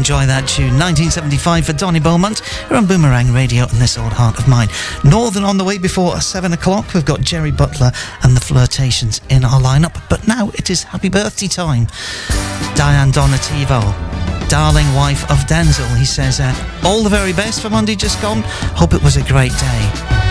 enjoy that tune. 1975 for Donny Beaumont. We're on Boomerang Radio and This Old Heart of Mine. Northern on the way before 7 o'clock. We've got Jerry Butler and the Flirtations in our lineup. But now it is happy birthday time. Diane Donativo, darling wife of Denzel. He says, all the very best for Monday just gone. Hope it was a great day.